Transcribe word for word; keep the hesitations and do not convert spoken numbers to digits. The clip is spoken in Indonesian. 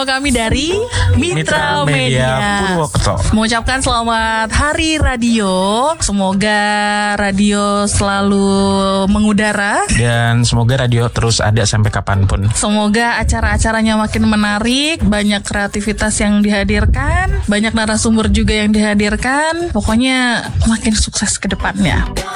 bersama kami dari Mitra, Mitra Media Media. Purwokerto. Mengucapkan selamat Hari Radio. Semoga radio selalu mengudara. Dan semoga radio terus ada sampai kapanpun. Semoga acara-acaranya makin menarik, banyak kreativitas yang dihadirkan, banyak narasumber juga yang dihadirkan. Pokoknya makin sukses ke depannya.